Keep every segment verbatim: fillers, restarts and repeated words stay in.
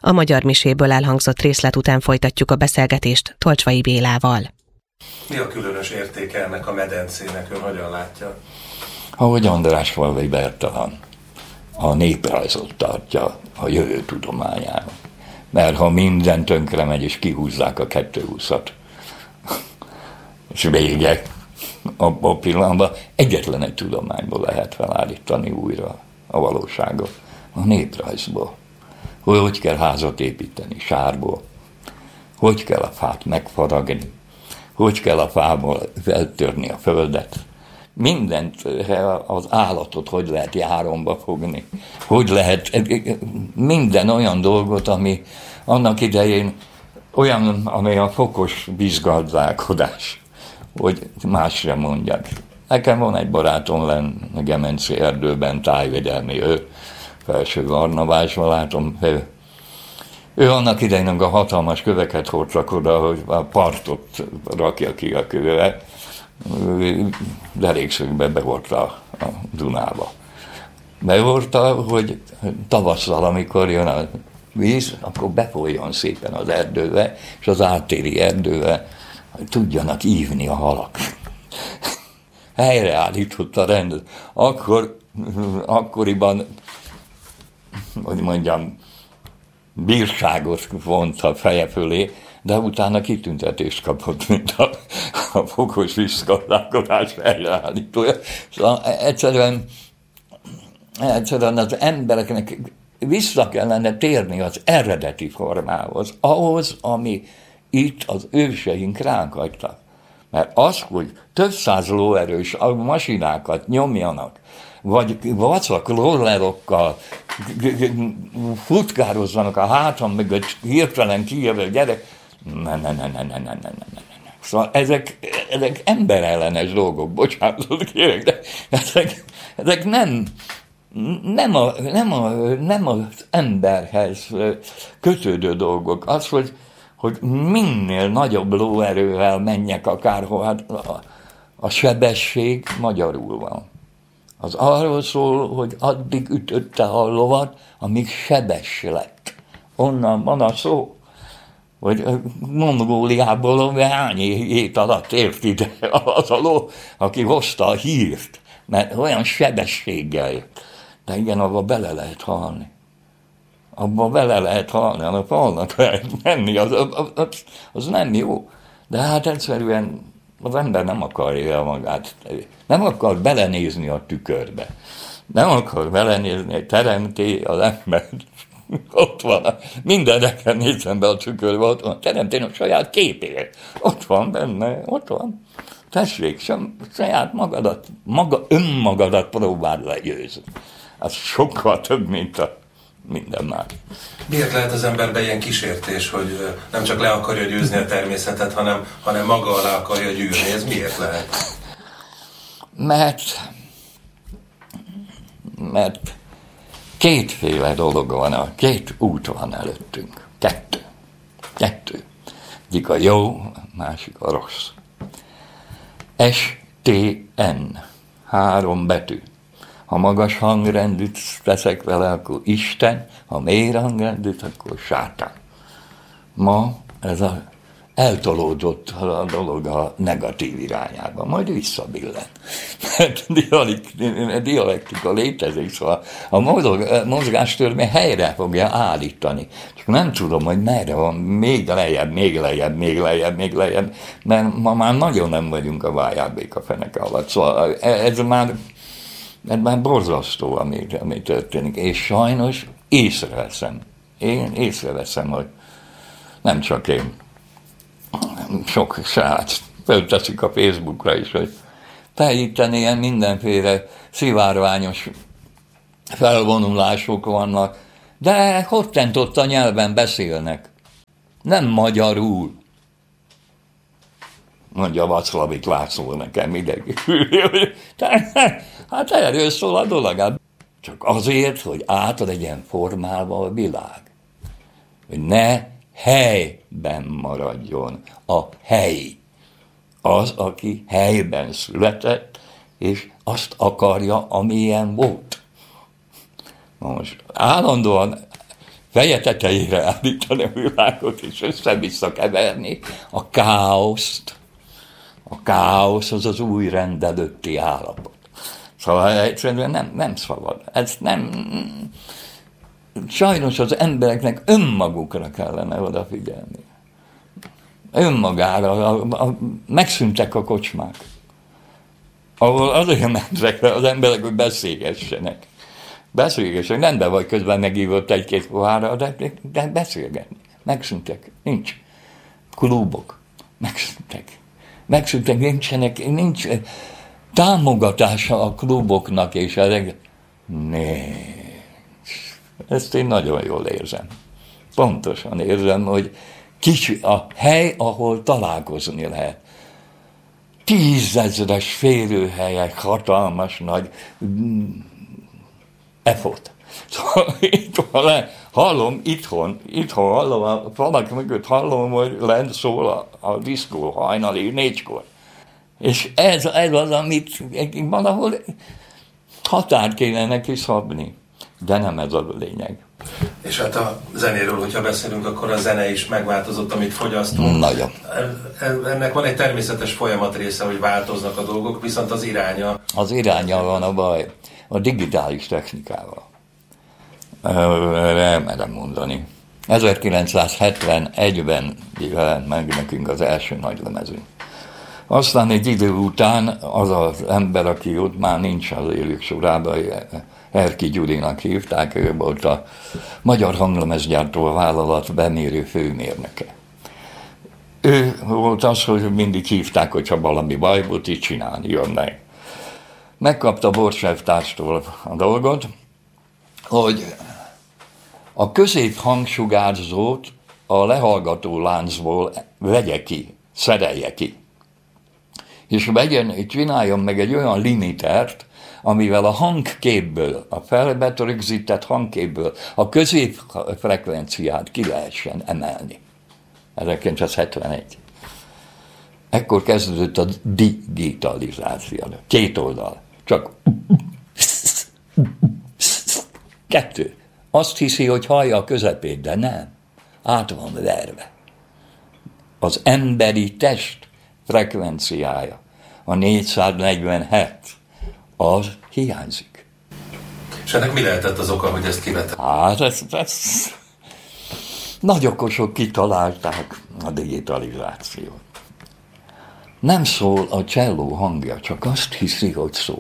A magyar miséből elhangzott részlet után folytatjuk a beszélgetést Tolcsvai Bélával. Mi a különös értéke ennek a medencének, ön hogyan látja? Ahogy András Falvai Bertalan a néprajzot tartja a jövő tudományára. Mert ha minden tönkre megy, és kihúzzák a kettőhúszat, és vége, abban a pillanatban egyetlen egy tudományból lehet felállítani újra a valóságot, a néprajzból. Hogy, hogy kell házat építeni sárból, hogy kell a fát megfaragni, hogy kell a fából feltörni a földet, mindent, az állatot hogy lehet járomba fogni, hogy lehet minden olyan dolgot, ami annak idején olyan, amely a fokos bizgazdálkodás, hogy más sem mondják. Nekem van egy barátom lenn a Gemenci erdőben, tájvédelmi, ő Felső Varnavásban látom, ő, ő annak idején a hatalmas köveket hordtak oda, hogy a partot rakja ki a kövvel, derékszögbe behordta a Dunába. Behordta, hogy tavasszal, amikor jön a víz, akkor befolyjon szépen az erdőbe, és az áttéri erdőbe tudjanak ívni a halak. Helyreállította a rendet. Akkor, akkoriban, hogy mondjam, bírságot vont a feje fölé, de utána kitüntetést kapott, mint a, a fokos visszgazdálkodás helyreállítója. Szóval egyszerűen, egyszerűen az embereknek vissza kellene térni az eredeti formához, ahhoz, ami itt az őseink ránk hagytak. Mert az, hogy több száz lóerős masinákat nyomjanak, vagy vacak rollerokkal futkározzanak a hátam mögött hirtelen kijövő gyerek, ne, ne, ne, ne, ne, ne, ne, ne, ne. Szóval ezek, ezek emberellenes dolgok, bocsánatot kérek, de ezek, ezek nem, nem, a, nem, a, nem az emberhez kötődő dolgok. Az, hogy, hogy minél nagyobb lóerővel menjek akárhol, hát a, a sebesség magyarul van. Az arról szól, hogy addig ütötte a lovat, amíg sebes lett. Onnan van a szó, hogy Mongóliából hány hét alatt ért ide az a ló, aki hozta a hírt, mert olyan sebességgel jött. De igen, abba bele lehet halni. Abba bele lehet halni, a falnak lehet menni, az, az, az, az nem jó. De hát egyszerűen az ember nem akarja magát, nem akar belenézni a tükörbe. Nem akar belenézni, hogy teremti az embert. Ott van, mindeneken nézem be a tükörbe, ott van, teremtén a saját képért. Ott van benne, ott van. Tessék, sem, saját magadat, maga, önmagadat próbáld legyőzni. Az sokkal több, mint a minden más. Miért lehet az emberben ilyen kísértés, hogy nem csak le akarja győzni a természetet, hanem, hanem maga alá akarja gyűrni? Ez miért lehet? Mert, mert kétféle dolog van, két út van előttünk. Kettő. Kettő. Egyik a jó, másik a rossz. S T N. Három betű. Ha magas hangrendűt teszek vele, akkor Isten, ha mély hangrendűt, akkor sátán. Ma ez a eltolódott a dolog a negatív irányába, majd visszabillen. Mert dialektika létezik, szóval a mozgástörvény helyre fogja állítani. Csak nem tudom, hogy merre van, még lejjebb, még lejjebb, még lejjebb, még lejjebb, mert ma már nagyon nem vagyunk a vájábéka feneke alatt. Szóval ez már Ez már borzasztó, ami, ami történik. És sajnos észreveszem. Én észreveszem, hogy nem csak én. Sok srác fölteszik a Facebookra is, hogy te itten ilyen mindenféle szivárványos felvonulások vannak, de hottentott a nyelven beszélnek. Nem magyarul. Mondja Vaclavik László nekem mindenki. Hát erről szól a dolog. Csak azért, hogy át legyen formálva a világ. Hogy ne helyben maradjon a hely. Az, aki helyben született, és azt akarja, amilyen volt. Most állandóan feje tetejére állítani a világot, és össze-vissza keverni a káoszt. A káosz az az új rend előtti állapot. Szóval egyszerűen nem, nem szabad. Ez nem... Sajnos az embereknek önmagukra kellene odafigyelni. Önmagára. A, a, a, megszűntek a kocsmák, ahol azért mentek az emberek, hogy beszélgessenek. Beszélgessenek. Rendben vagy, közben megívott egy-két pohárra, de, de beszélgetni. Megszűntek. Nincs. Klubok. Megszűntek. Megszűntek. Nincsenek. Nincs támogatása a kluboknak, és ezek... Nincs. Ezt én nagyon jól érzem. Pontosan érzem, hogy kicsi a hely, ahol találkozni lehet. Tízezres férőhelyek, hatalmas nagy effort. Szóval itt hallom, itthon, itthon hallom, a falak mögött hallom, hogy lent szól a, a diszkó hajnali négykor. És ez, ez az, amit valahol határt kéne neki szabni. De nem ez a lényeg. És hát a zenéről, hogyha beszélünk, akkor a zene is megváltozott, amit fogyasztunk. Nagyon. Ennek van egy természetes folyamat része, hogy változnak a dolgok, viszont az iránya... Az iránya van a baj. A digitális technikával. Erre merem mondani. ezerkilencszázhetvenegyben jelent meg nekünk az első nagylemezünk. Aztán egy idő után az az ember, aki ott már nincs az élők sorában, Erki Gyurinak hívták, ő volt a Magyar Hanglemezgyártó Vállalat bemérő főmérnöke. Ő volt az, hogy mindig hívták, hogyha valami baj volt, így csinálni, jönnek. Megkapta Borsev társtól a dolgot, hogy a középhangsugázót a lehallgató láncból vegye ki, szerelje ki. És vegyen, csináljon meg egy olyan limitert, amivel a hangképből, a felvett rögzített hangképből a középfrekvenciát ki lehessen emelni. ezerkilencszázhetvenegy. Ekkor kezdődött a digitalizáció. Két oldal. Csak kettő. Azt hiszi, hogy hallja a közepét, de nem. Át van verve. Az emberi test frekvenciája, a négyszáznegyvenhét, az hiányzik. És ennek mi lehetett az oka, hogy ezt kivetett? Hát ezt, ezt nagy okosok kitalálták a digitalizációt. Nem szól a cselló hangja, csak azt hiszi, hogy szól.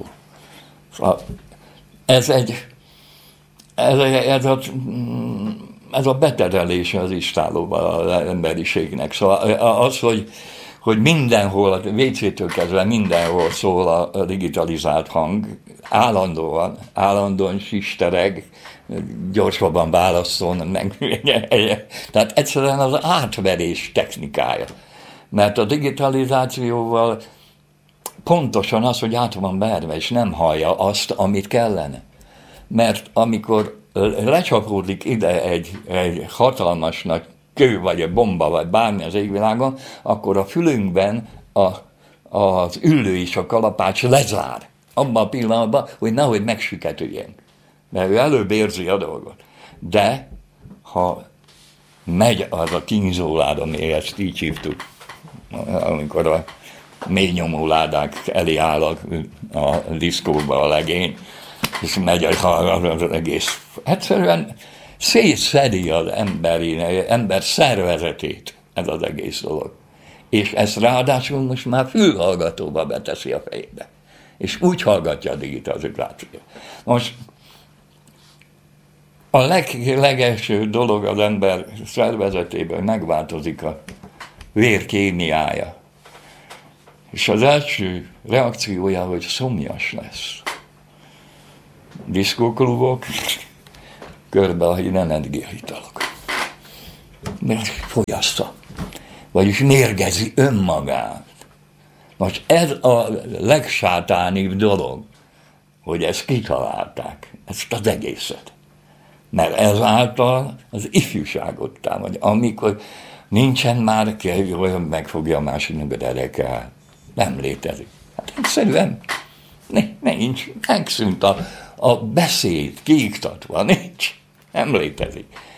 Ez egy ez, ez, a, ez a beterelése az istálóban az emberiségnek. Szóval az, hogy hogy mindenhol, a vé cé-től kezdve mindenhol szól a digitalizált hang, állandóan, állandóan sistereg, gyorsabban válasszon, meg, tehát egyszerűen az átverés technikája. Mert a digitalizációval pontosan az, hogy át van verve, és nem hallja azt, amit kellene. Mert amikor lecsapódik ide egy, egy hatalmas nagy kő, vagy egy bomba, vagy bármi az égvilágon, akkor a fülünkben a, az üllő és a kalapács lezár. Abban a pillanatban, hogy nehogy megsüketüljünk. Mert ő előbb érzi a dolgot. De, ha megy az a kínzóláda, ami ezt így hívtuk, amikor a mély nyomó ládák elé áll a, a diszkóba a legény, és megy az egész. Egyszerűen szétszedi az emberi, ember szervezetét ez az egész dolog. És ezt ráadásul most már fülhallgatóba beteszi a fejébe. És úgy hallgatja a digitalizációt. Most a leg, legelső dolog az ember szervezetében, megváltozik a vérkémiája. És az első reakciója, hogy szomjas lesz. Diszkóklubok, körbe a energiaitalok. Mert fogyaszta. Vagyis mérgezi önmagát. Most ez a legsátánibb dolog, hogy ezt kitalálták, ezt az egészet. Mert ezáltal az ifjúságot támad, amikor nincsen már, olyan megfogja a másiknak a derekát. Nem létezik. Hát egyszerűen nincs, megszűnt a, a beszéd kiiktatva, nincs, nem létezik.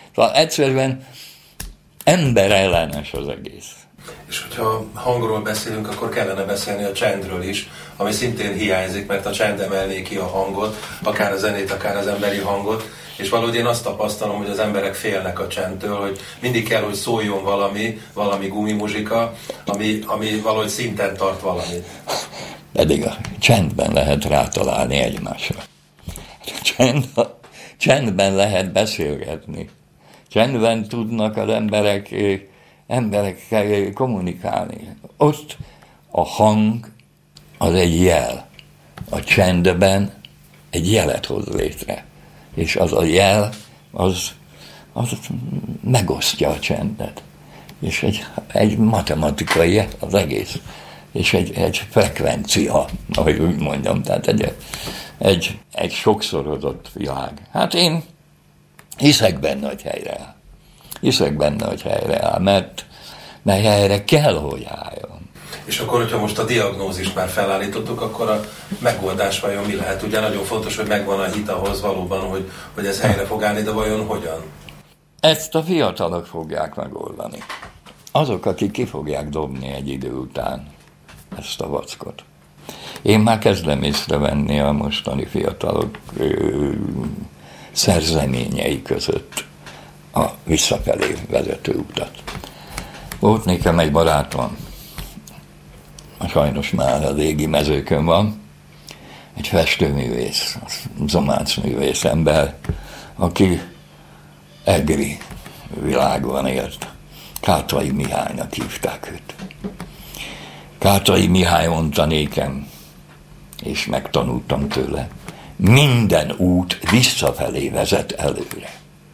Szóval egyszerűen emberellenes az egész. És hogyha hangról beszélünk, akkor kellene beszélni a csendről is, ami szintén hiányzik, mert a csend emelné ki a hangot, akár a zenét, akár az emberi hangot, és valahogy én azt tapasztalom, hogy az emberek félnek a csendtől, hogy mindig kell, hogy szóljon valami, valami gumimuzsika, ami, ami valahogy szinten tart valamit. Pedig a csendben lehet rátalálni egymásra. Csend, csendben lehet beszélgetni. Csendben tudnak az emberek, emberekkel kommunikálni. Ott a hang az egy jel. A csendben egy jelet hoz létre. És az a jel, az, az megosztja a csendet. És egy, egy matematikai jel az egész. És egy, egy frekvencia, ahogy úgy mondjam, tehát egy, egy, egy sokszorozott világ. Hát én hiszek benne, hogy helyre áll. Hiszek benne, hogy helyre áll, mert, mert helyre kell, hogy álljon. És akkor, hogyha most a diagnózist már felállítottuk, akkor a megoldás vajon mi lehet? Ugye nagyon fontos, hogy megvan a hit ahhoz valóban, hogy, hogy ez helyre fog állni, de vajon hogyan? Ezt a fiatalok fogják megoldani. Azok, akik ki fogják dobni egy idő után ezt a vackot. Én már kezdem észrevenni a mostani fiatalok ö, szerzeményei között a visszafelé vezető utat. Volt nekem egy barátom, sajnos már a régi mezőkön van, egy festőművész, zománcművész ember, aki egri világban élt. Kátrai Mihálynak hívták őt. Kátrai Mihály mondta nékem, és megtanultam tőle, minden út visszafelé vezet előre.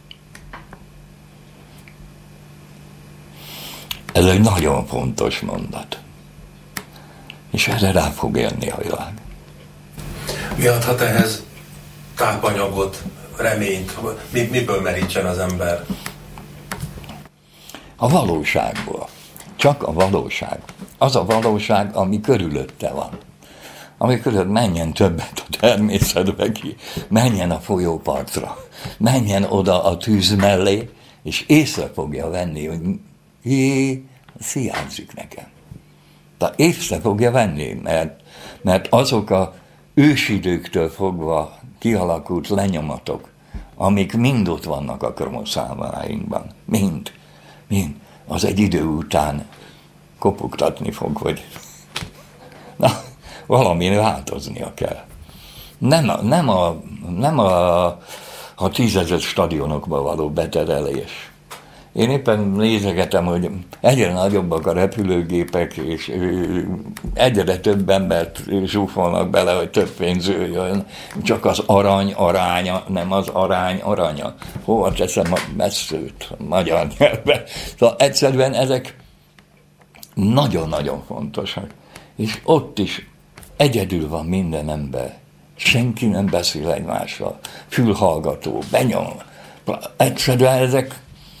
Ez egy nagyon fontos mondat. És erre rá fog jönni a világ. Mi adhat ehhez tápanyagot, reményt? Mi, miből merítsen az ember? A valóságból. Csak a valóság. Az a valóság, ami körülötte van. Ami körülött menjen többet a természetbe ki, menjen a folyópartra, menjen oda a tűz mellé, és észre fogja venni, hogy jé, ez hiányzik nekem. De észre fogja venni, mert, mert azok a ősidőktől fogva kialakult lenyomatok, amik mind ott vannak a kromoszómáinkban, mind, mind, az egy idő után kopogtatni fog, hogy na, valami változnia kell. Nem a, nem a, nem a, a tízezer stadionokba való beterelés. Én éppen nézegetem, hogy egyre nagyobbak a repülőgépek, és egyre több embert zsúfolnak bele, hogy több pénz jön. Csak az arany aránya, nem az arány aranya. Hova teszem a messzőt a magyar nyelvben? Szóval egyszerűen ezek nagyon-nagyon fontosak. És ott is egyedül van minden ember. Senki nem beszél egymással. Fülhallgató, benyom. Egyszerűen ezek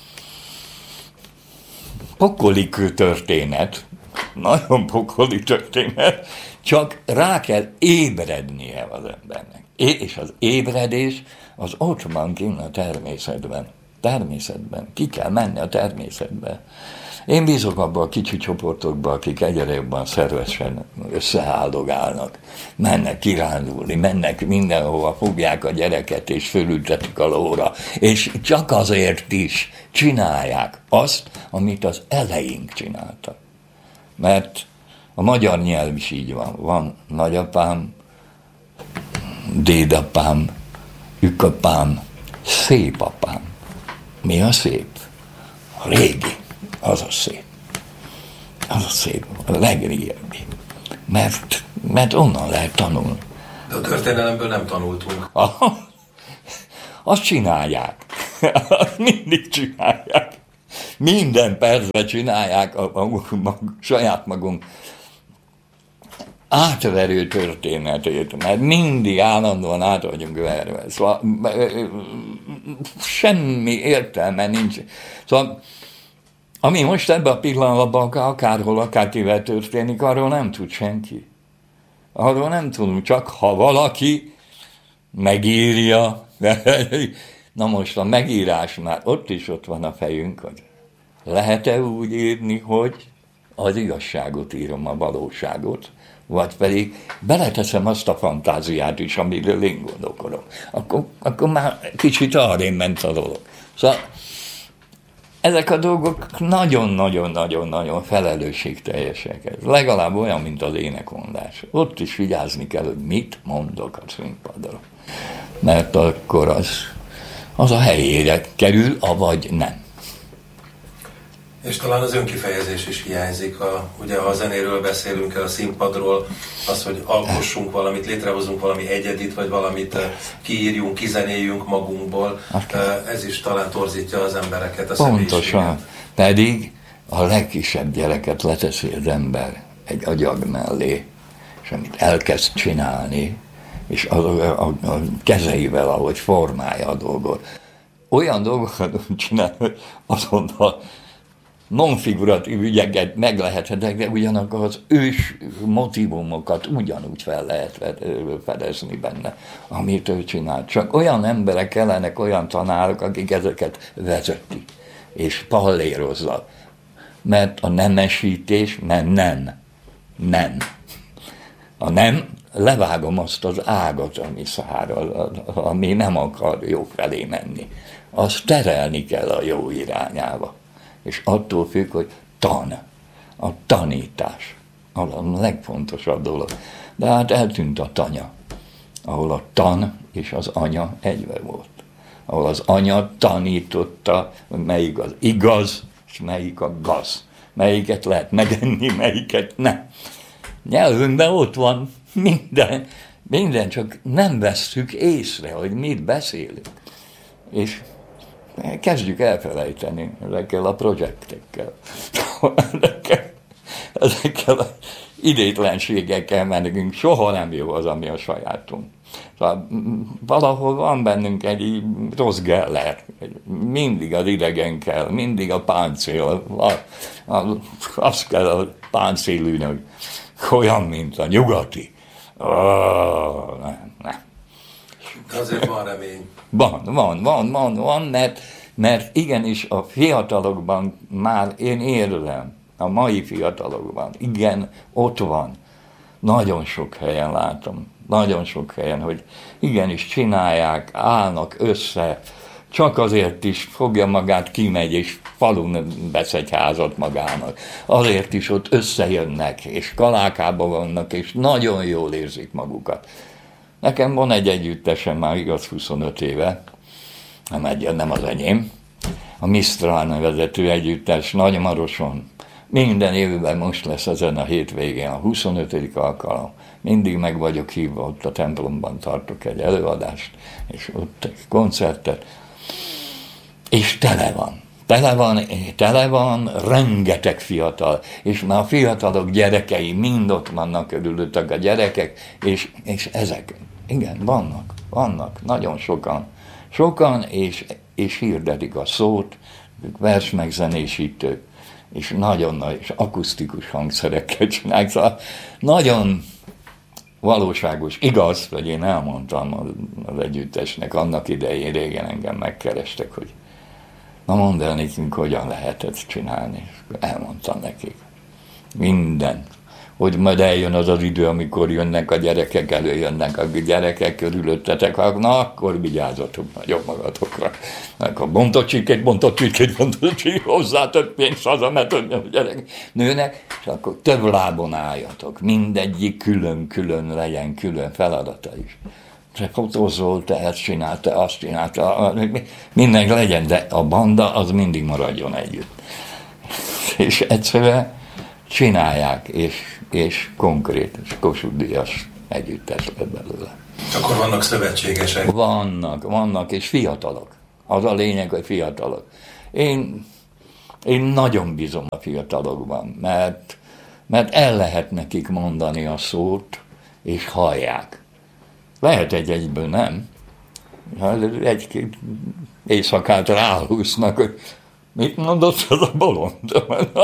pokoli történet, nagyon pokoli történet, csak rá kell ébrednie az embernek. És az ébredés az ott van kint a természetben. Természetben. Ki kell menni a természetbe. Én bízok abban a kicsi csoportokban, akik egyre jobban szervesen összeáldogálnak. Mennek kirándulni, mennek mindenhova, fogják a gyereket és fölültetik a lóra. És csak azért is csinálják azt, amit az eleink csináltak. Mert a magyar nyelv is így van. Van nagyapám, dédapám, ükapám, szép apám. Mi a szép? A régi. Az a szép. Az a szép. A legrégebbi. Mert, mert onnan lehet tanulni. De a történelemből nem tanultunk. Azt csinálják. Azt mindig csinálják. Minden percben csinálják a, a, a, a saját magunk átverő történetét, mert mindig állandóan át vagyunk verve. Szóval semmi értelme nincs. Szóval ami most ebben a pillanatban akárhol, akárkivel történik, arról nem tud senki. Arról nem tudunk, csak ha valaki megírja, Na most a megírásnál ott is ott van a fejünk, hogy lehet-e úgy írni, hogy az igazságot írom, a valóságot, vagy pedig beleteszem azt a fantáziát is, amiről én gondolkodom. Akkor, akkor már kicsit arrébb ment a dolog. Szóval ezek a dolgok nagyon-nagyon-nagyon-nagyon felelősségteljesek. Ez legalább olyan, mint az énekmondás. Ott is vigyázni kell, hogy mit mondok a színpadra. Mert akkor az, az a helyére kerül, avagy nem. És talán az önkifejezés is hiányzik. A, ugye ha a zenéről beszélünk el, a színpadról, az, hogy alkossunk valamit, létrehozunk valami egyedit, vagy valamit kiírjunk, kizenéljünk magunkból, ez is talán torzítja az embereket, a személyiséget. Pontosan. Pedig a legkisebb gyereket leteszi az ember egy agyag mellé, és amit elkezd csinálni, és a, a, a, a kezeivel, ahogy formálja a dolgot. Olyan dolgokat csinál, hogy azonnal non-figuratív ügyeket meg lehetnek, de ugyanakkor az ős motivumokat ugyanúgy fel lehet fedezni benne, amit ő csinált. Csak olyan emberek kellenek, olyan tanárok, akik ezeket vezetik, és palléroznak. Mert a nemesítés, mert nem, nem. A nem, levágom azt az ágat, ami szárad, ami nem akar jó felé menni. Azt terelni kell a jó irányába. És attól függ, hogy tan, a tanítás, az a legfontosabb dolog. De hát eltűnt a tanya, ahol a tan és az anya egybe volt. Ahol az anya tanította, melyik az igaz, és melyik a gaz. Melyiket lehet megenni, melyiket nem. Nyelvünkben ott van minden, minden, csak nem vesszük észre, hogy mit beszélünk. És kezdjük elfelejteni ezekkel a projektekkel, ezekkel, ezekkel az idétlenségekkel, mert nekünk soha nem jó az, ami a sajátunk. Szóval valahol van bennünk egy rossz geller, mindig az idegen kell, mindig a páncél, a, a, az kell a páncélűnök, olyan, mint a nyugati. Oh, nem, nem. De azért van remény. Van, van, van, van, van, mert, mert igenis a fiatalokban már én érzem, a mai fiatalokban, igen, ott van. Nagyon sok helyen látom, nagyon sok helyen, hogy igenis csinálják, állnak össze, csak azért is fogja magát, kimegy, és falun vesz egy házat magának. Azért is ott összejönnek, és kalákában vannak, és nagyon jól érzik magukat. Nekem van egy együttesem, már igaz huszonöt éve, nem, egy, nem az enyém, a Mistral nevezetű együttes Nagymaroson. Minden évben most lesz ezen a hétvégén a huszonötödik alkalom. Mindig meg vagyok hívva, ott a templomban tartok egy előadást, és ott egy koncertet. És tele van. Tele van, tele van, rengeteg fiatal, és már a fiatalok gyerekei mind ott vannak körülöttek a gyerekek, és, és ezek, igen, vannak, vannak, nagyon sokan. Sokan, és, és hirdetik a szót, versmegzenésítők, és nagyon nagy, és akusztikus hangszerekkel csinálják. Szóval nagyon valóságos, igaz, hogy én elmondtam az együttesnek, annak idején régen engem megkerestek, hogy na mondd el nekünk, hogyan lehet ezt csinálni. Elmondtam nekik. Minden. Hogy majd eljön az az idő, amikor jönnek a gyerekek, előjönnek a gyerekek körülöttetek, na akkor vigyázzatok nagyon magatokra. Akkor bontott csirkét, bontott csirkét, bontott csirkét, hozzá több pénzt haza, mert a gyerek nőnek, és akkor több lábon álljatok. Mindegyik külön-külön legyen, külön feladata is. Te fotózol, te ezt csinál, te azt csinálta, mindenki legyen, de a banda az mindig maradjon együtt. És egyszerűen csinálják, és, és konkrét, és Kossuth Díjas együttes lett belőle. Akkor vannak szövetségesek? Vannak, vannak, és fiatalok. Az a lényeg, hogy fiatalok. Én, én nagyon bízom a fiatalokban, mert, mert el lehet nekik mondani a szót, és hallják. Lehet egy-egyből nem. Egy-két éjszakát ráhúznak, hogy mit mondott az a bolond?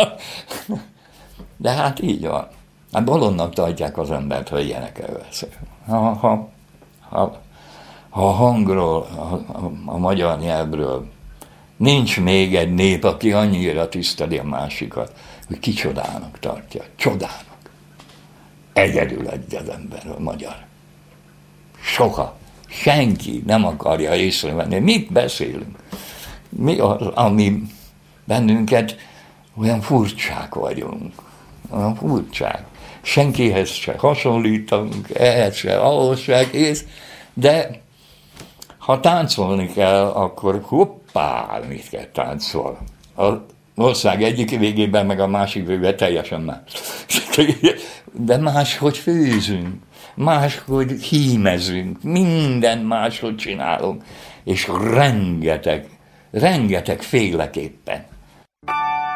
De hát így van. Hát bolondnak tartják az embert, hogy ilyenekkel beszél. Ha, ha, ha, a hangról, a, a, a magyar nyelvről nincs még egy nép, aki annyira tiszteli a másikat, hogy ki csodának tartja. Csodának. Egyedül egy az ember, a magyar. Soha. Senki nem akarja észrevenni. Mit beszélünk? Mi az, ami bennünket olyan furcsák vagyunk. Olyan furcsák. Senkihez se hasonlítunk, ehhez se, ahhoz se kész, de ha táncolni kell, akkor hoppá, mit kell táncolni. Az ország egyik végében, meg a másik végében teljesen más. De máshogy főzünk, máshogy hímezünk, minden máshogy csinálunk, és rengeteg, rengeteg féleképpen.